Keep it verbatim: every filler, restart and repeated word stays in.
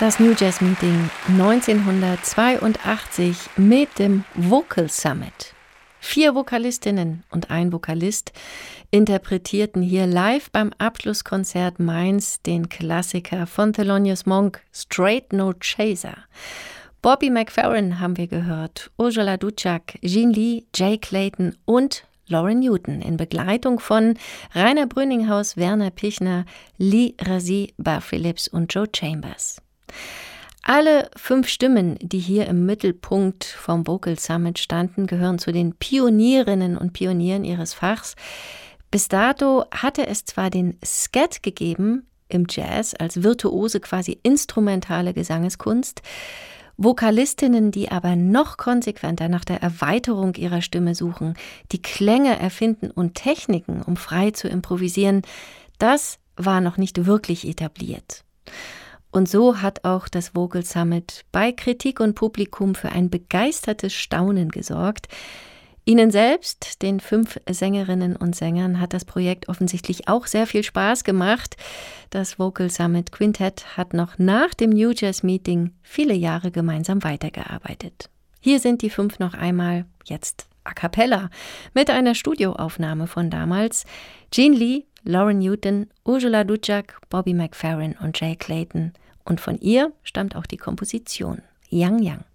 Das New Jazz Meeting neunzehnhundertzweiundachtzig mit dem Vocal Summit. Vier Vokalistinnen und ein Vokalist interpretierten hier live beim Abschlusskonzert Mainz den Klassiker von Thelonious Monk, Straight No Chaser. Bobby McFerrin haben wir gehört, Urszula Ducak, Gene Lee, Jay Clayton und Lauren Newton in Begleitung von Rainer Brüninghaus, Werner Pichner, Lee Razzie, Bar Phillips und Joe Chambers. Alle fünf Stimmen, die hier im Mittelpunkt vom Vocal Summit standen, gehören zu den Pionierinnen und Pionieren ihres Fachs. Bis dato hatte es zwar den Scat gegeben im Jazz als virtuose, quasi instrumentale Gesangeskunst, Vokalistinnen, die aber noch konsequenter nach der Erweiterung ihrer Stimme suchen, die Klänge erfinden und Techniken, um frei zu improvisieren, das war noch nicht wirklich etabliert. Und so hat auch das Vocal Summit bei Kritik und Publikum für ein begeistertes Staunen gesorgt. Ihnen selbst, den fünf Sängerinnen und Sängern, hat das Projekt offensichtlich auch sehr viel Spaß gemacht. Das Vocal Summit Quintett hat noch nach dem New Jazz Meeting viele Jahre gemeinsam weitergearbeitet. Hier sind die fünf noch einmal, jetzt a cappella, mit einer Studioaufnahme von damals. Gene Lee, Lauren Newton, Urszula Ducak, Bobby McFerrin und Jay Clayton. Und von ihr stammt auch die Komposition Yang Yang.